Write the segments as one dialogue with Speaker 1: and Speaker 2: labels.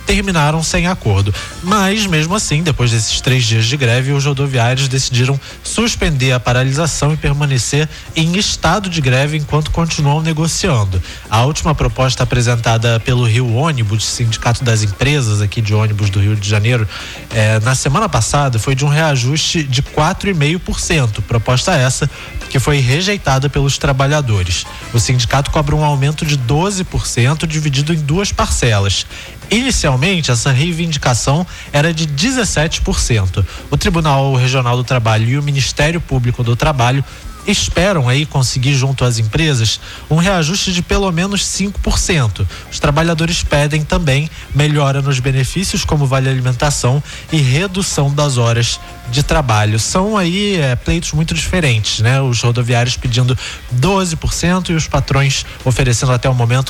Speaker 1: terminaram sem acordo. Mas, mesmo assim, depois desses 3 dias de greve, os rodoviários decidiram suspender a paralisação e permanecer em estado de greve enquanto continuam negociando. A última proposta apresentada pelo Rio Ônibus, Sindicato das Empresas aqui de ônibus do Rio de Janeiro, na semana passada foi de um reajuste de 4,5%. Proposta essa que foi rejeitada pelos trabalhadores. O sindicato cobra um aumento de 12% dividido em 2 parcelas. Inicialmente, essa reivindicação era de 17%. O Tribunal Regional do Trabalho e o Ministério Público do Trabalho esperam aí conseguir junto às empresas um reajuste de pelo menos 5%. Os trabalhadores pedem também melhora nos benefícios como vale alimentação e redução das horas de trabalho. São aí pleitos muito diferentes, né? Os rodoviários pedindo 12% e os patrões oferecendo até o momento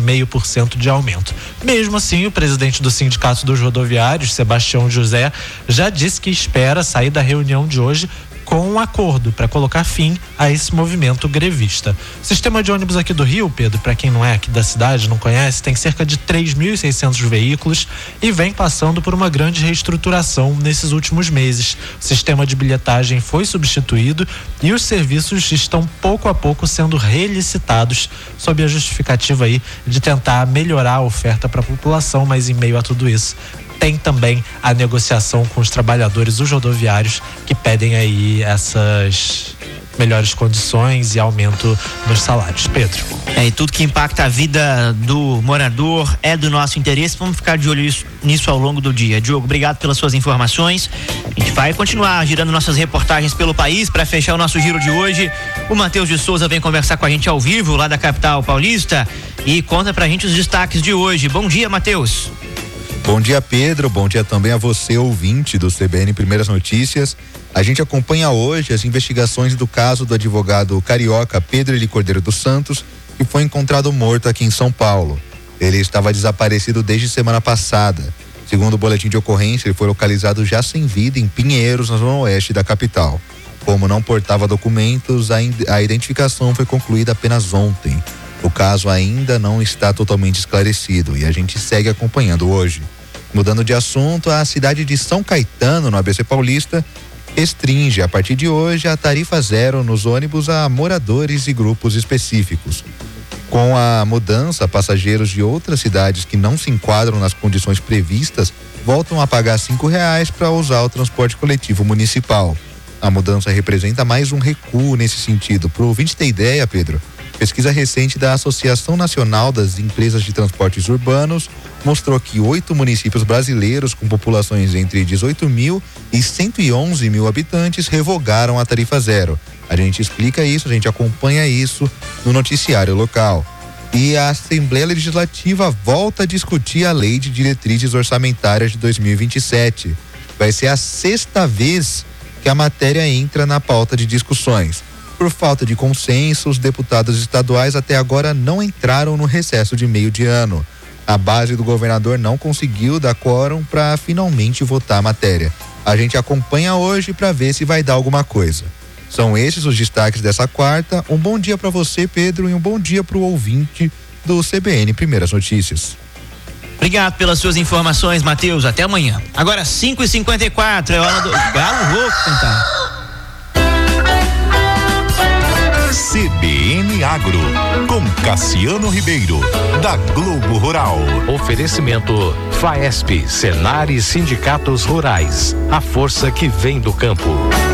Speaker 1: 4,5% de aumento. Mesmo assim, o presidente do Sindicato dos Rodoviários, Sebastião José, já disse que espera sair da reunião de hoje com um acordo para colocar fim a esse movimento grevista. O sistema de ônibus aqui do Rio, Pedro, para quem não é aqui da cidade, não conhece, tem cerca de 3.600 veículos e vem passando por uma grande reestruturação nesses últimos meses. O sistema de bilhetagem foi substituído e os serviços estão pouco a pouco sendo relicitados sob a justificativa aí de tentar melhorar a oferta para a população, mas em meio a tudo isso tem também a negociação com os trabalhadores, os rodoviários, que pedem aí essas melhores condições e aumento nos salários. Pedro.
Speaker 2: E tudo que impacta a vida do morador é do nosso interesse. Vamos ficar de olho nisso ao longo do dia. Diogo, obrigado pelas suas informações. A gente vai continuar girando nossas reportagens pelo país. Para fechar o nosso giro de hoje, o Matheus de Souza vem conversar com a gente ao vivo lá da capital paulista e conta pra gente os destaques de hoje. Bom dia, Matheus.
Speaker 3: Bom dia, Pedro. Bom dia também a você, ouvinte do CBN Primeiras Notícias. A gente acompanha hoje as investigações do caso do advogado carioca Pedro Eli Cordeiro dos Santos, que foi encontrado morto aqui em São Paulo. Ele estava desaparecido desde semana passada. Segundo o boletim de ocorrência, ele foi localizado já sem vida em Pinheiros, na zona oeste da capital. Como não portava documentos, a identificação foi concluída apenas ontem. O caso ainda não está totalmente esclarecido e a gente segue acompanhando hoje. Mudando de assunto, a cidade de São Caetano, no ABC Paulista, restringe a partir de hoje a tarifa zero nos ônibus a moradores e grupos específicos. Com a mudança, passageiros de outras cidades que não se enquadram nas condições previstas voltam a pagar R$5 para usar o transporte coletivo municipal. A mudança representa mais um recuo nesse sentido. Para o ouvinte ter ideia, Pedro, pesquisa recente da Associação Nacional das Empresas de Transportes Urbanos mostrou que 8 municípios brasileiros com populações entre 18 mil e 111 mil habitantes revogaram a tarifa zero. A gente explica isso, a gente acompanha isso no noticiário local. E a Assembleia Legislativa volta a discutir a Lei de Diretrizes Orçamentárias de 2027. Vai ser a 6ª vez que a matéria entra na pauta de discussões. Por falta de consenso, os deputados estaduais até agora não entraram no recesso de meio de ano. A base do governador não conseguiu dar quórum para finalmente votar a matéria. A gente acompanha hoje para ver se vai dar alguma coisa. São esses os destaques dessa quarta. Um bom dia para você, Pedro, e um bom dia para o ouvinte do CBN Primeiras Notícias.
Speaker 2: Obrigado pelas suas informações, Matheus. Até amanhã. Agora 5h54, é hora do Galo Louco cantar.
Speaker 4: CBN Agro, com Cassiano Ribeiro, da Globo Rural.
Speaker 5: Oferecimento Faesp, Senar e Sindicatos Rurais. A força que vem do campo.